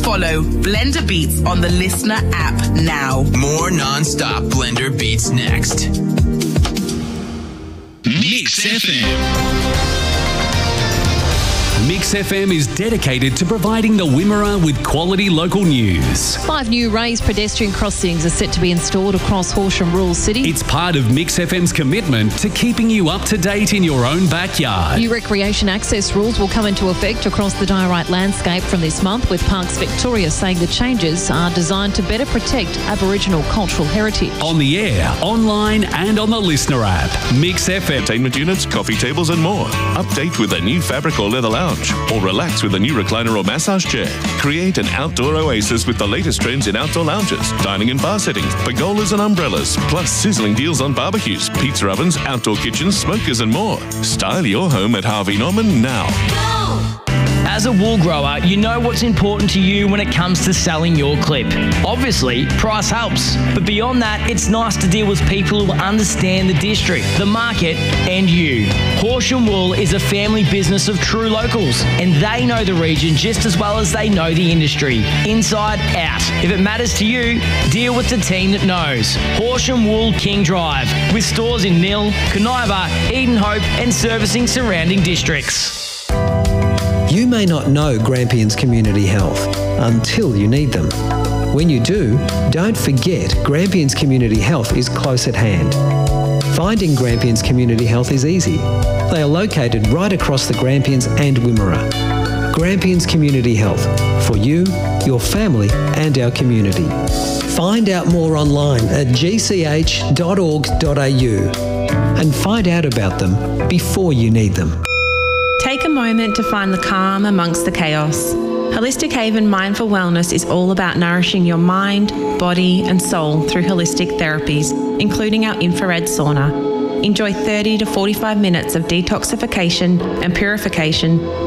Follow Blender Beats on the Listener app now. More non-stop Blender Beats next. Mix FM. Mix FM is dedicated to providing the Wimmera with quality local news. 5 new raised pedestrian crossings are set to be installed across Horsham Rural City. It's part of Mix FM's commitment to keeping you up to date in your own backyard. New recreation access rules will come into effect across the Diorite landscape from this month, with Parks Victoria saying the changes are designed to better protect Aboriginal cultural heritage. On the air, online and on the Listener app. Mix FM. Entertainment units, coffee tables and more. Update with a new fabric or leather lounge, or relax with a new recliner or massage chair. Create an outdoor oasis with the latest trends in outdoor lounges, dining and bar settings, pergolas and umbrellas, plus sizzling deals on barbecues, pizza ovens, outdoor kitchens, smokers and more. Style your home at Harvey Norman now. As a wool grower, you know what's important to you when it comes to selling your clip. Obviously, price helps. But beyond that, it's nice to deal with people who understand the district, the market, and you. Horsham Wool is a family business of true locals, and they know the region just as well as they know the industry, inside out. If it matters to you, deal with the team that knows. Horsham Wool King Drive, with stores in Mill, Coniva, Eden Hope, and servicing surrounding districts. You may not know Grampians Community Health until you need them. When you do, don't forget Grampians Community Health is close at hand. Finding Grampians Community Health is easy. They are located right across the Grampians and Wimmera. Grampians Community Health, for you, your family and our community. Find out more online at gch.org.au and find out about them before you need them. Take a moment to find the calm amongst the chaos. Holistic Haven Mindful Wellness is all about nourishing your mind, body and soul through holistic therapies, including our infrared sauna. Enjoy 30 to 45 minutes of detoxification and purification